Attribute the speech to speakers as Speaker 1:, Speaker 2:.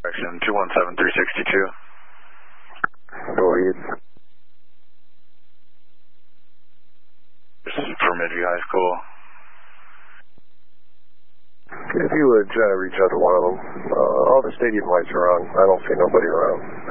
Speaker 1: Section 217362.
Speaker 2: Go ahead.
Speaker 1: This is for Midview High School.
Speaker 2: If you would try to reach out to one of them. All the stadium lights are on. I don't see nobody around.